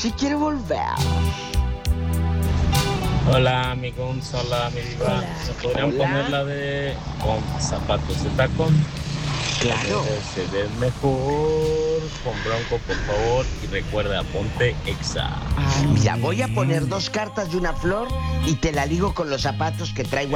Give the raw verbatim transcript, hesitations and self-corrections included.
si quiere volver. Hola, mi Gonz, hola, mi diva. ¿Me podrían Hola. poner la de con zapatos de tacón? Claro. Se ve mejor con Bronco, por favor. Y recuerda, ponte Exa. Mira, voy a poner dos cartas de una flor y te la ligo con los zapatos que traigo